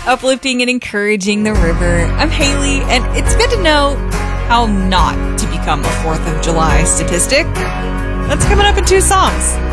uplifting and encouraging the river. I'm Haley, and it's good to know how not to become a 4th of July statistic. That's coming up in 2 songs.